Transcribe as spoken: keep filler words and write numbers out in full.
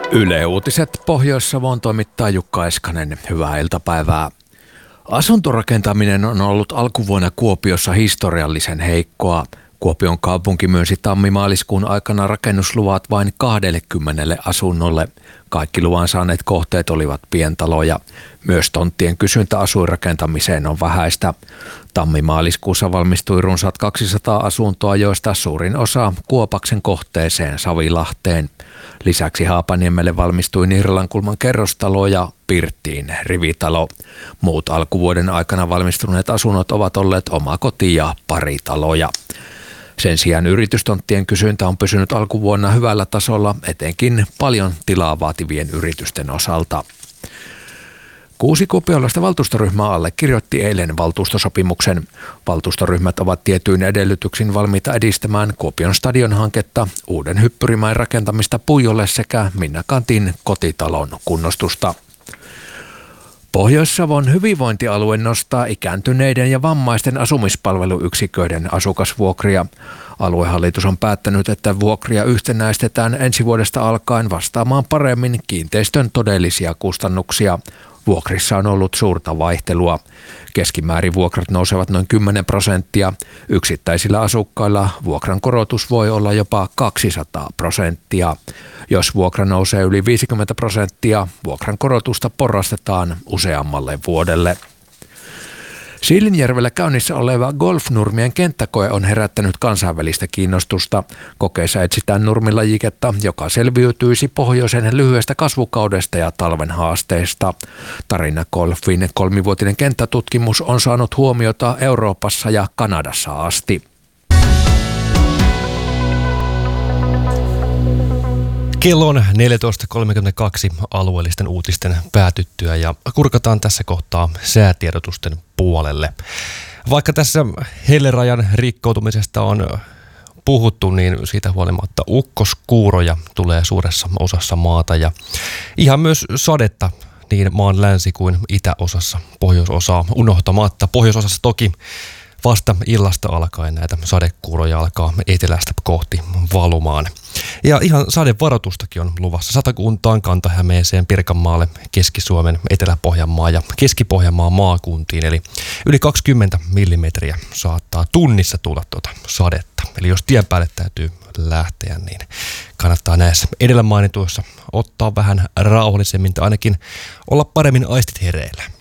Yle Uutiset Pohjois-Savon toimittaa Jukka Eskanen. Hyvää iltapäivää. Asuntorakentaminen on ollut alkuvuonna Kuopiossa historiallisen heikkoa. Kuopion kaupunki myönsi tammi-maaliskuun aikana rakennusluvat vain kaksikymmentä asunnolle. Kaikki luvan saaneet kohteet olivat pientaloja. Myös tonttien kysyntä asuinrakentamiseen on vähäistä. Tammi-maaliskuussa valmistui runsaat kaksisataa asuntoa, joista suurin osa Kuopaksen kohteeseen Savilahteen. Lisäksi Haapaniemelle valmistui Nirlankulman kerrostalo ja Pirttiin rivitalo. Muut alkuvuoden aikana valmistuneet asunnot ovat olleet omakoti- ja paritaloja. Sen sijaan yritystonttien kysyntä on pysynyt alkuvuonna hyvällä tasolla, etenkin paljon tilaa vaativien yritysten osalta. Kuusi kuopiolaista valtuustoryhmää allekirjoitti eilen valtuustosopimuksen. Valtuustoryhmät ovat tietyin edellytyksin valmiita edistämään Kuopion stadionhanketta, uuden hyppyrimäen rakentamista Puijolle sekä Minna Canthin kotitalon kunnostusta. Pohjois-Savon hyvinvointialue nostaa ikääntyneiden ja vammaisten asumispalveluyksiköiden asukasvuokria. Aluehallitus on päättänyt, että vuokria yhtenäistetään ensi vuodesta alkaen vastaamaan paremmin kiinteistön todellisia kustannuksia. Vuokrissa on ollut suurta vaihtelua. Keskimäärin vuokrat nousevat noin kymmenen prosenttia. Yksittäisillä asukkailla vuokran korotus voi olla jopa kaksisataa prosenttia. Jos vuokra nousee yli viisikymmentä prosenttia, vuokran korotusta porrastetaan useammalle vuodelle. Siilinjärvellä käynnissä oleva golfnurmien kenttäkoe on herättänyt kansainvälistä kiinnostusta. Kokeessa etsitään nurmilajiketta, joka selviytyisi pohjoisen lyhyestä kasvukaudesta ja talven haasteista. Tarina Golfin kolmivuotinen kenttätutkimus on saanut huomiota Euroopassa ja Kanadassa asti. Kello on neljätoista kolmekymmentäkaksi alueellisten uutisten päätyttyä ja kurkataan tässä kohtaa säätiedotusten puolelle. Vaikka tässä hellerajan rikkoutumisesta on puhuttu, niin siitä huolimatta ukkoskuuroja tulee suuressa osassa maata ja ihan myös sadetta niin maan länsi- kuin itäosassa, pohjoisosaa unohtamatta. Pohjoisosassa toki vasta illasta alkaen näitä sadekuuroja alkaa etelästä kohti valumaan. Ja ihan sadevaroitustakin on luvassa Satakuntaan, Kanta-Hämeeseen, Pirkanmaalle, Keski-Suomen, Etelä-Pohjanmaan ja Keski-Pohjanmaan maakuntiin. Eli yli kaksikymmentä millimetriä saattaa tunnissa tulla tuota sadetta. Eli jos tien päälle täytyy lähteä, niin kannattaa näissä edellä mainituissa ottaa vähän rauhallisemmin tai ainakin olla paremmin aistit hereillä.